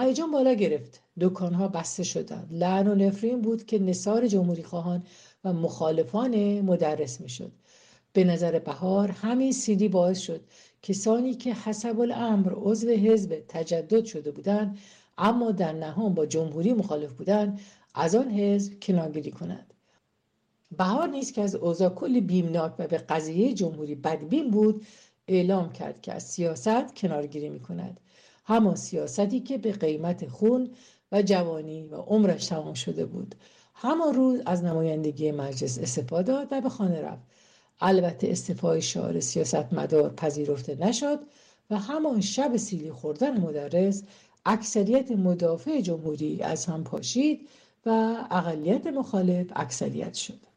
هیجان بالا گرفت. دکان‌ها بسته شدند. لعن و نفرین بود که نثار جمهوری خواهان و مخالفان مدرس میشد. به نظر بهار همین سیدی باعث شد کسانی که حسب الامر عضو حزب تجدد شده بودند اما در نهان با جمهوری مخالف بودند از آن حزب کنارگیری کنند. بهار نیز که از اوضاع کلی بیمناک و به قضیه جمهوری بدبین بود اعلام کرد که از سیاست کنارگیری می‌کند. همان سیاستی که به قیمت خون و جوانی و عمرش تمام شده بود. همان روز از نمایندگی مجلس استعفا داد و به خانه رفت. البته استعفای شعار سیاستمدار پذیرفته نشد و همان شب سیلی خوردن مدرس اکثریت مدافع جمهوری از هم پاشید و اقلیت مخالف اکثریت شد.